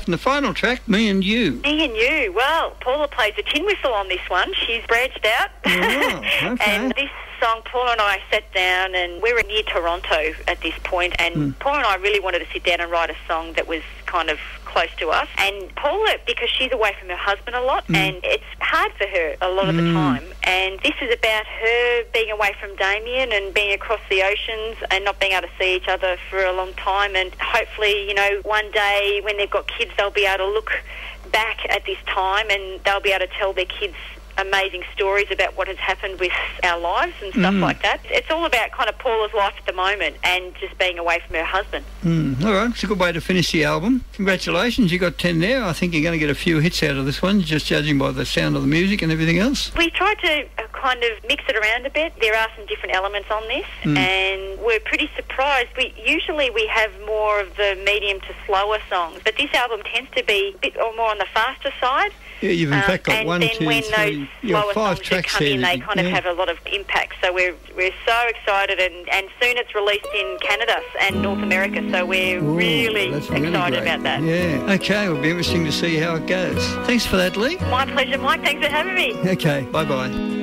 And the final track, Me and You. Me and You. Well, Paula plays the tin whistle on this one. She's branched out. Oh, okay. And this song, Paula and I sat down, and we were near Toronto at this point, and Paula and I really wanted to sit down and write a song that was kind of close to us. And Paula, because she's away from her husband a lot, and it's hard for her a lot of the time, and this is about her being away from Damien and being across the oceans and not being able to see each other for a long time, and hopefully, you know, one day when they've got kids, they'll be able to look back at this time and they'll be able to tell their kids amazing stories about what has happened with our lives and stuff like that. It's all about kind of Paula's life at the moment and just being away from her husband. All right, it's a good way to finish the album. Congratulations, you got 10 there. I think you're going to get a few hits out of this one, just judging by the sound of the music and everything else. We tried to kind of mix it around a bit. There are some different elements on this, and we're pretty surprised. Usually we have more of the medium to slower songs, but this album tends to be a bit or more on the faster side. Yeah, you've in fact got and 1, then 2, when 3, those slower 5 songs tracks come there. in, they kind of have a lot of impact. So we're so excited, and soon it's released in Canada and North America. So we're really excited about that. Yeah. Okay, it'll be interesting to see how it goes. Thanks for that, Lee. My pleasure, Mike. Thanks for having me. Okay, bye-bye.